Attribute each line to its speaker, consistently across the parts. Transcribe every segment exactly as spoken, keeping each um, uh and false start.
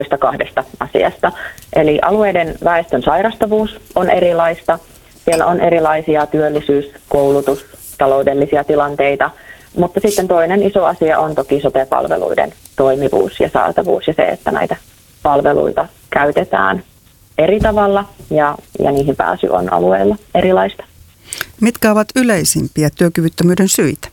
Speaker 1: kahdesta asiasta. Eli alueiden väestön sairastavuus on erilaista. Siellä on erilaisia työllisyys-, koulutus-, taloudellisia tilanteita. Mutta sitten toinen iso asia on toki sote-palveluiden toimivuus ja saatavuus ja se, että näitä palveluita käytetään eri tavalla ja, ja niihin pääsy on alueella erilaista.
Speaker 2: Mitkä ovat yleisimpiä työkyvyttömyyden syitä?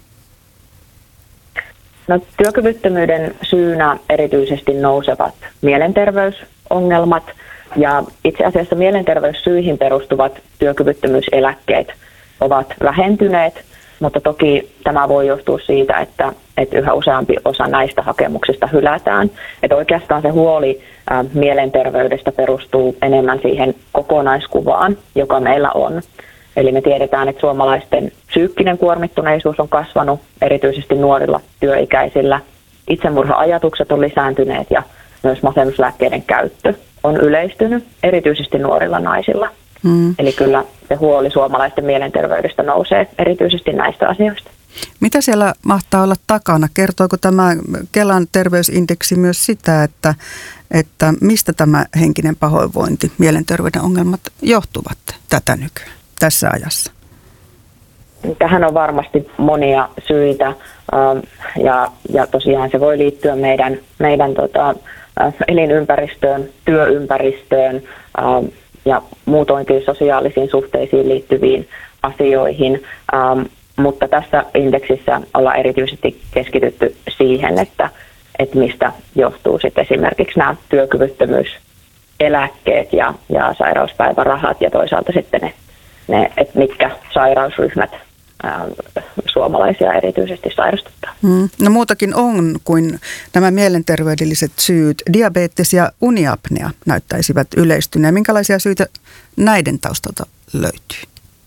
Speaker 1: No, työkyvyttömyyden syynä erityisesti nousevat mielenterveysongelmat ja itse asiassa mielenterveyssyihin perustuvat työkyvyttömyyseläkkeet ovat vähentyneet, mutta toki tämä voi johtua siitä, että, että yhä useampi osa näistä hakemuksista hylätään. Että oikeastaan se huoli ä, mielenterveydestä perustuu enemmän siihen kokonaiskuvaan, joka meillä on. Eli me tiedetään, että suomalaisten psyykkinen kuormittuneisuus on kasvanut, erityisesti nuorilla työikäisillä. Itsemurha-ajatukset on lisääntyneet ja myös masennuslääkkeiden käyttö on yleistynyt, erityisesti nuorilla naisilla. Mm. Eli kyllä se huoli suomalaisten mielenterveydestä nousee erityisesti näistä asioista.
Speaker 2: Mitä siellä mahtaa olla takana? Kertooko tämä Kelan terveysindeksi myös sitä, että, että mistä tämä henkinen pahoinvointi, mielenterveyden ongelmat johtuvat tätä nykyään, tässä ajassa?
Speaker 1: Tähän on varmasti monia syitä ja, ja tosiaan se voi liittyä meidän, meidän tota, elinympäristöön, työympäristöön ja muutoinkin sosiaalisiin suhteisiin liittyviin asioihin, ähm, mutta tässä indeksissä ollaan erityisesti keskitytty siihen, että, että mistä johtuu sitten esimerkiksi nämä työkyvyttömyyseläkkeet ja, ja sairauspäivärahat ja toisaalta sitten ne, ne että mitkä sairausryhmät ähm, suomalaisia erityisesti sairastuttaa.
Speaker 2: Hmm. No muutakin on kuin nämä mielenterveydelliset syyt. Diabetes ja uniapnea näyttäisivät yleistyneen. Minkälaisia syitä näiden taustalta löytyy?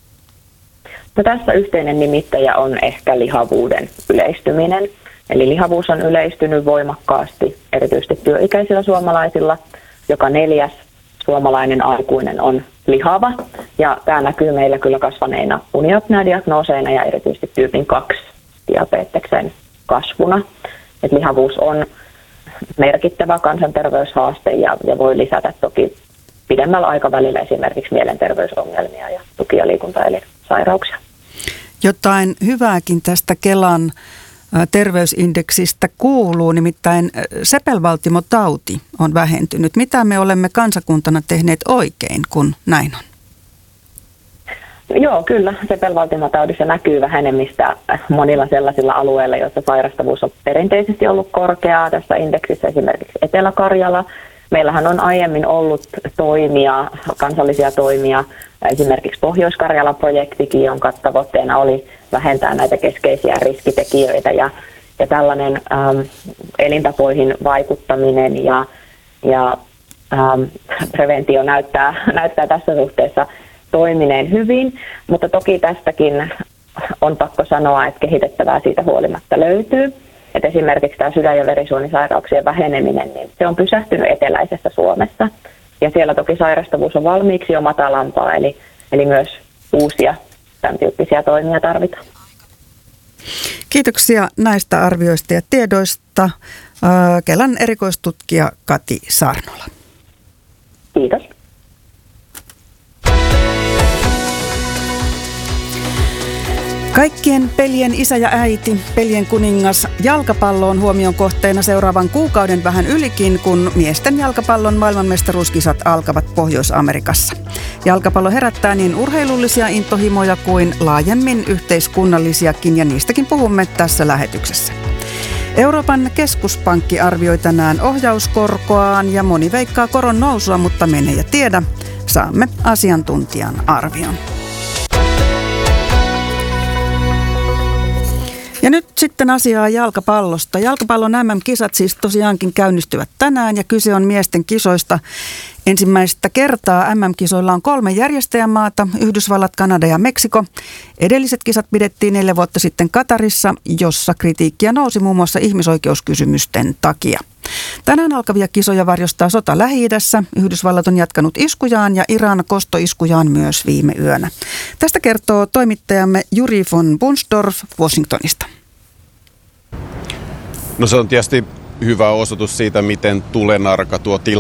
Speaker 1: No tässä yhteinen nimittäjä on ehkä lihavuuden yleistyminen. Eli lihavuus on yleistynyt voimakkaasti erityisesti työikäisillä suomalaisilla. Joka neljäs suomalainen aikuinen on lihava ja tämä näkyy meillä kyllä kasvaneina uniapnea-diagnooseina ja erityisesti tyypin kaksi diabeteksen kasvuna. Et lihavuus on merkittävä kansanterveyshaaste ja, ja voi lisätä toki pidemmällä aikavälillä esimerkiksi mielenterveysongelmia ja tuki- ja liikuntaelinsairauksia.
Speaker 2: Jotain hyvääkin tästä Kelan terveysindeksistä kuuluu, nimittäin sepelvaltimotauti on vähentynyt. Mitä me olemme kansakuntana tehneet oikein, kun näin on?
Speaker 1: Joo, kyllä. Sepelvaltimotaudissa näkyy vähenemistä monilla sellaisilla alueilla, joissa sairastavuus on perinteisesti ollut korkeaa. Tässä indeksissä esimerkiksi Etelä-Karjala. Meillähän on aiemmin ollut toimia, kansallisia toimia, esimerkiksi Pohjois-Karjala-projektikin, jonka tavoitteena oli vähentää näitä keskeisiä riskitekijöitä ja, ja tällainen ähm, elintapoihin vaikuttaminen ja, ja ähm, preventio näyttää, näyttää tässä suhteessa toimineen hyvin, mutta toki tästäkin on pakko sanoa, että kehitettävää siitä huolimatta löytyy. Et esimerkiksi tämä sydän- ja verisuonisairauksien väheneminen, niin se on pysähtynyt eteläisessä Suomessa. Ja siellä toki sairastavuus on valmiiksi jo matalampaa, eli, eli myös uusia tämän tyyppisiä toimia tarvitaan.
Speaker 2: Kiitoksia näistä arvioista ja tiedoista. Kelan erikoistutkija Kati Saarnola.
Speaker 1: Kiitos.
Speaker 2: Kaikkien pelien isä ja äiti, pelien kuningas, jalkapallo on huomion kohteena seuraavan kuukauden vähän ylikin, kun miesten jalkapallon maailmanmestaruuskisat alkavat Pohjois-Amerikassa. Jalkapallo herättää niin urheilullisia intohimoja kuin laajemmin yhteiskunnallisiakin, ja niistäkin puhumme tässä lähetyksessä. Euroopan keskuspankki arvioi tänään ohjauskorkoaan ja moni veikkaa koron nousua, mutta mene ja tiedä, saamme asiantuntijan arvion. Ja nyt sitten asiaa jalkapallosta. Jalkapallon äm äm-kisat siis tosiaankin käynnistyvät tänään ja kyse on miesten kisoista. Ensimmäistä kertaa äm äm-kisoilla on kolme järjestäjämaata, Yhdysvallat, Kanada ja Meksiko. Edelliset kisat pidettiin neljä vuotta sitten Katarissa, jossa kritiikkiä nousi muun muassa ihmisoikeuskysymysten takia. Tänään alkavia kisoja varjostaa sota Lähi-idässä. Yhdysvallat on jatkanut iskujaan ja Iran kostoiskujaan myös viime yönä. Tästä kertoo toimittajamme Juri von Bunsdorf Washingtonista.
Speaker 3: No se on tietysti hyvä osoitus siitä, miten tulenarka tuo